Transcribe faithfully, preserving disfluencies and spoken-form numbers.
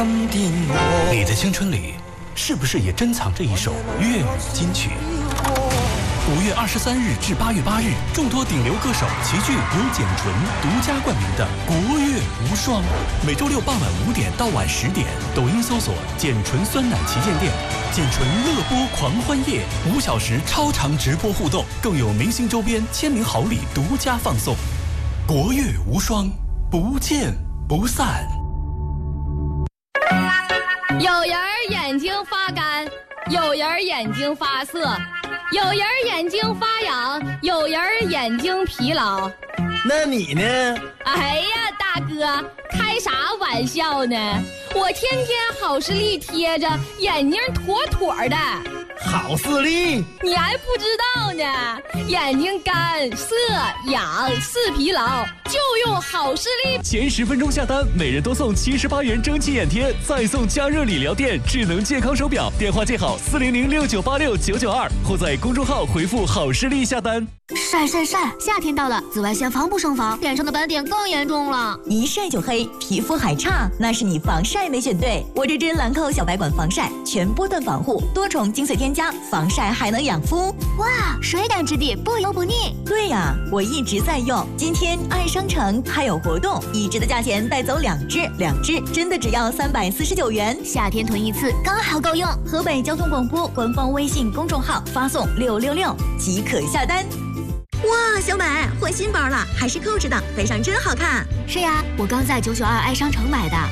你的青春里，是不是也珍藏着一首粤语金曲？五月二十三日至八月八日，众多顶流歌手齐聚由简纯独家冠名的国乐无双。每周六傍晚五点到晚十点，抖音搜索“简纯酸奶旗舰店”，简纯乐播狂欢夜，五小时超长直播互动，更有明星周边、签名好礼独家放送。国乐无双，不见不散。 有人眼睛发干，有人眼睛发涩，有人眼睛发痒，有人眼睛疲劳。 那你呢？ 哎呀，大哥，开啥玩笑呢？我天天好视力贴着，眼睛妥妥的。 好视力？ 你还不知道呢？眼睛干涩痒视疲劳，就用好视力。 前十分钟下单，每人多送七十八元蒸汽眼贴，再送加热理疗垫智能健康手表。电话记好四零零六九八六九九二，或在公众号回复好视力下单。 晒晒晒！夏天到了，紫外线防不胜防，脸上的斑点更严重了。 一晒就黑，皮肤还差，那是你防晒没选对。我这支兰蔻小白管防晒，全波段防护，多重精粹添加，防晒还能养肤。 哇，水感质地，不油不腻。 对呀，我一直在用。今天爱商城还有活动，一支的价钱带走两支，两支真的只要三百四十九元。 夏天囤一次刚好够用。 河北交通广播官方微信公众号发送六六六即可下单。哇，小买换新包了，还是扣子的，背上真好看。 是呀，我刚在九九二爱商城买的。